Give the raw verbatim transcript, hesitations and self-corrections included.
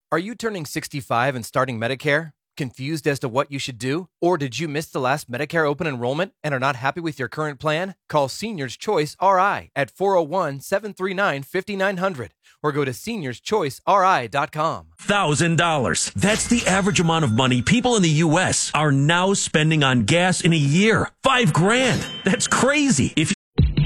Are you turning sixty-five and starting Medicare? Confused as to what you should do? Or did you miss the last Medicare open enrollment and are not happy with your current plan? Call Seniors Choice R I at four oh one, seven three nine, five nine zero zero or go to seniors choice r i dot com. one thousand dollars. That's the average amount of money people in the U S are now spending on gas in a year. Five grand. That's crazy. If